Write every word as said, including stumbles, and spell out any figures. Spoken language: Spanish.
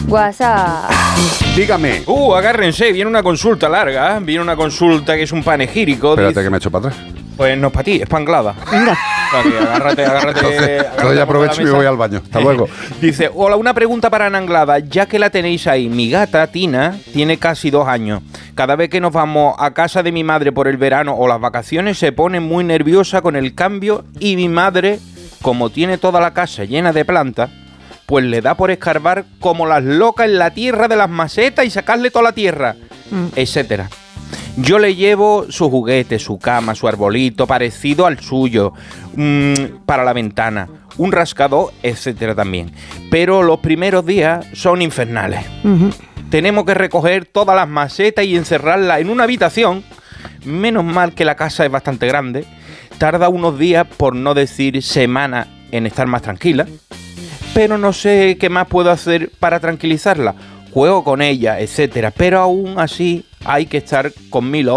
WhatsApp. Dígame. Uh, agárrense, viene una consulta larga, ¿eh? Viene una consulta que es un panegírico. Espérate dice, que me echo para atrás. Pues no es para ti, es para Anglada. Venga. Vale, agárrate, agárrate. Entonces, entonces ya aprovecho y me voy al baño. Hasta luego. Dice, hola, una pregunta para Ana Anglada, ya que la tenéis ahí. Mi gata, Tina, tiene casi dos años. Cada vez que nos vamos a casa de mi madre por el verano o las vacaciones, se pone muy nerviosa con el cambio y mi madre, como tiene toda la casa llena de plantas, pues le da por escarbar como las locas en la tierra de las macetas y sacarle toda la tierra, mm. etcétera. Yo le llevo su juguete, su cama, su arbolito parecido al suyo, mmm, para la ventana, un rascador, etcétera también. Pero los primeros días son infernales. Uh-huh. Tenemos que recoger todas las macetas y encerrarlas en una habitación. Menos mal que la casa es bastante grande. Tarda unos días, por no decir semanas, en estar más tranquila. Pero no sé qué más puedo hacer para tranquilizarla. Juego con ella, etcétera. Pero aún así hay que estar con mil